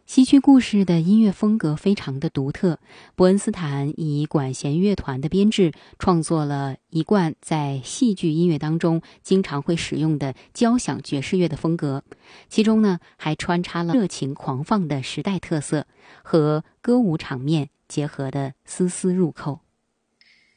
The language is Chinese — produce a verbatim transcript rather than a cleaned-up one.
戏剧故事的音乐风格非常的独特，伯恩斯坦以管弦乐团的编制创作了一贯在戏剧音乐当中经常会使用的交响爵士乐的风格，其中呢还穿插了热情狂放的时代特色和歌舞场面结合的丝丝入扣。